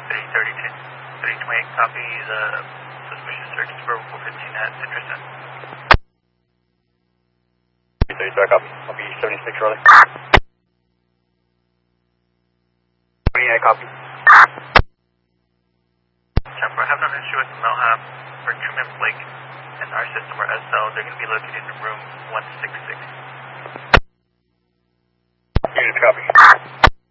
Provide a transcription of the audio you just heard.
332, 328, copy the suspicious search is for 415 at Citrus. 332, copy. Copy 76, Charlie. 28, copy. Chopper, I have no issue with Melham or Truman Blake in our system or SL. They're going to be located in room 166.